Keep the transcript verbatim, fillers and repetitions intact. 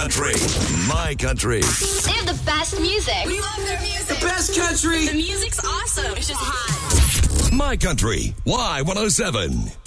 country. My country. They have the best music. We love their music. The best country. The music's awesome. It's just hot. My country. Y one oh seven.